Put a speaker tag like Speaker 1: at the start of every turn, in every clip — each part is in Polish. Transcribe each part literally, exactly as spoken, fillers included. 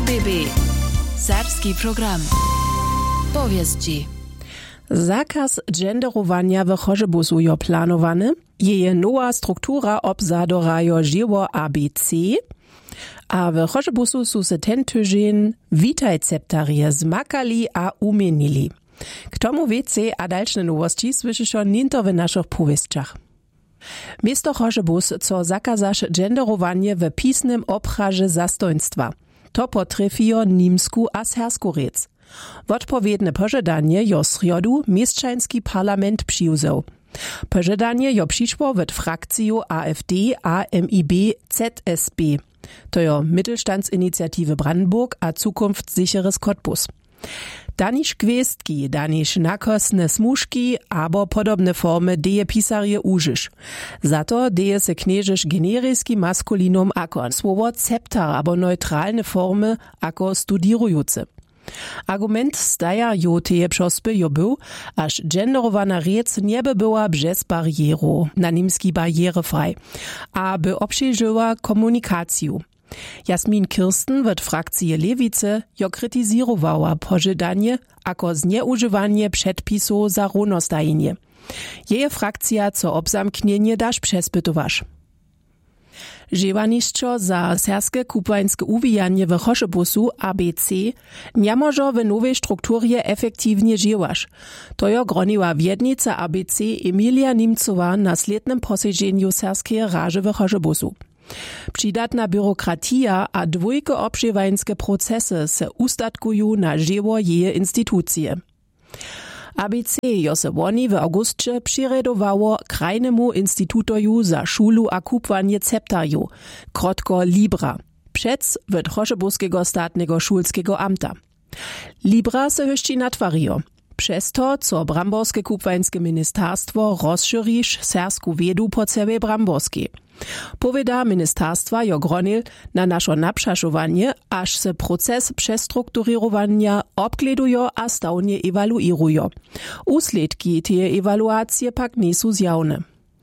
Speaker 1: B B. Serbski program. Powieści.
Speaker 2: Zakaz genderowania w Chorzebusu jo planowany, jeje nowa struktura obsadora jo żyło A B C, a w Chorzebusu su se ten tydzień witajceptarie zmakali a umienili. K tomu więcej a dalsze nowości słyszyszą ninto w naszych powieściach. Miasto Chorzebus, co zakazasz genderowanie w pisnym obcharze zastoństwa. To potrefijo nimsku a sersku rec. Odpowiedne pożadanie jo sriodu mieszczański parlament przyjuzał. Pożadanie jo przyszło w frakciju A F D a M I B Z S B. To jo Mittelstandsinitiative Brandenburg a Zukunftssicheres Cottbus. Daniš kwestki, daniš nakosne smuški, abo podobne formy deje pisarje użysz. Zato deje se knieżysz generijski maskulinum ako słowo ceptar abo neutralne formy ako studirujuce. Argument staja jo teje přospy jo był, aż genderowana rec nie by była bez barieru, na nimski barierefrei, a by obszerzyła komunikaciju. Jasmin Kirsten w frakcji Lewicy jo krytyzirowała pożadanie ako zneużywanie przedpisów za równostajenie. Jej frakcja co obzamknienie dasz przespytowasz. Żywaniszczo za serskie kupańskie uwijanie w Chorzebusu A B C nie może w nowej strukturze efektywnie żywać. To jo groniła wiednica A B C Emilia Nimcowa na slednym posiedzeniu serskiej raży w Chorzebusu. Przydatna biurokratia a dwójke obżywańskie procesy se ustatkują na żywo jej instytucje. A B C jo se woni w augustce przyredowało krajnemu instytutoju za szulu a kupwanie ceptarju, krotko Libra, przec w Chorzebuskiego statnego szulskiego amta. Libra se höści natwarijo. Przez to, co Bramborskie kupwańskie ministerstwo rozszerzysz sersku wiedu po całej Bramborskiej. Powiada ministerstwa jo gronil na nasze naprzaszowanie, aż se proces przestrukturowania obgledujo a stałnie ewaluirujo. Usledki tej ewaluacje pak nisu zjawne.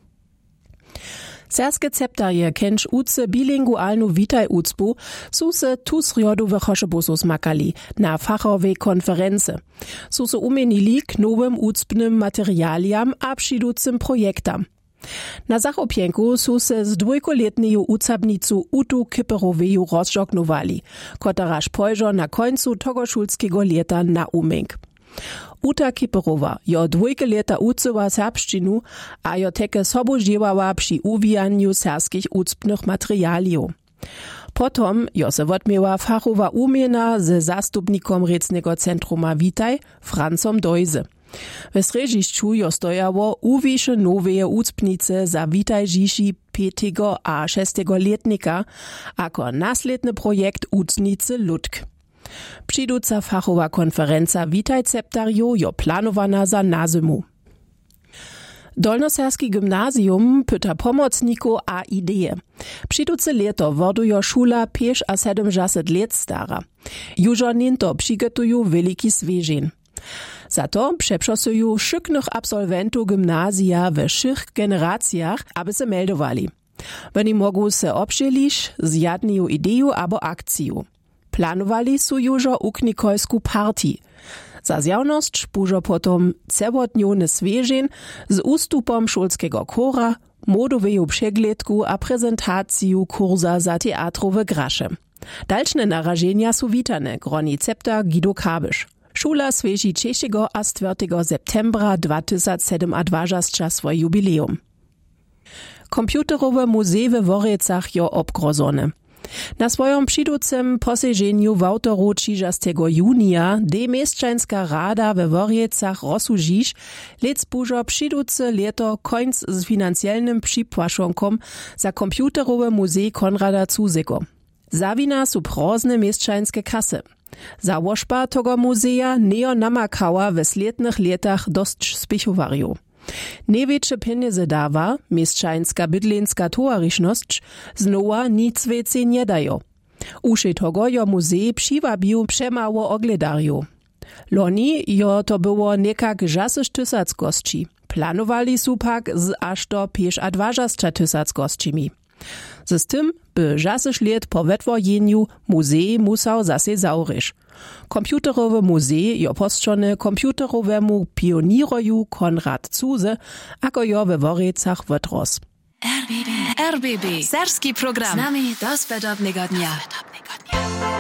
Speaker 2: Serskie ceptarje kenč uce bilingualnu witaj ucpu su se tu sriodu w Chorzebusu zmakali na fachowej konference. Su se umienili k nowym ucpnym materialiam a přiducym projektam. Na zachopienku su se z dwójkoletneju ucabnicu Utu Kiperoweju rozżognowali, kotaraż pojżo na końcu tego szulskiego leta na umienk. Uta Kiperowa jo dwójke leta ucyła serbszczynu, a jo teke sobu żyłała przy uwijaniu serskich ucpnych materialiów. Potom jo se wotmieła fachowa umiena ze zastupnikom recnego centruma Witaj, Francom Dojze. W srežišću jo stojało uwisze nowe ucpnice za Witaj Žiši piętego a šestego letnika, ako nasledny projekt ucnicy Ludk. Přiduca fachowa konferenca Witaj ceptarjo jo planowana za nazymu. Dolnoserski gymnazjum pyta pomocniku a ideje. Přiduce leto wodujo szula pięć a siedemdziesiąt let stara. Južo ninto přigotuju veliki svežin. Zato przeprzosuju szyknych absolwentów gimnazja w szych generacjach, aby se meldowali. Oni mogą se obżelić z jadniu ideju abo akciju. Planowali su jużo uknikojsku partii. Za zjawność pużo potom cebotnione svežin z ustupom szulskiego kora, modoweju przegledku a prezentaciju kurza za teatrowe grasze. Dalszne narażenia su witane, groni cepta Guido Kabisch. Szula sveži trzeciego a czwartego septembra dwa tysiące siedemdziesiąt swój jubileum. Komputerowe muzej w Worecach jo obgrozone. Na swoim przyducym posiedzeniu w autoru trzydziestego junia de mieszczańska rada w Worecach rozsłużyć, lec bużo przyduce leto końc z finansjalnym przypłaszonkom za komputerowe muzej Konrada Zuzego. Zawina su prozne mieszczańskie kasy. Założba tego muzeja neo namakała w slednych latach dość spichowariu. Największe pieniądze dawa, mieszczańska bydlenska towarzyszność, znowa nic więcej nie dają. Uszy tego jo muzej przywabił przemało ogledariu. Loni jo to było nekak šesťdesiat tysac gości. Planowali su pak z aż do pięć a dwadzieścia tysac gościmi. Z tym, by žasych let po wetwojenju muzej musał zase zauriš. Komputerowe muzej jo postrzony komputerowemu pioniroju Konrad Zuse, ako jo we Worrecach wetros.
Speaker 1: R B B. R B B. Serbski program. Z nami do zbędobnego dnia.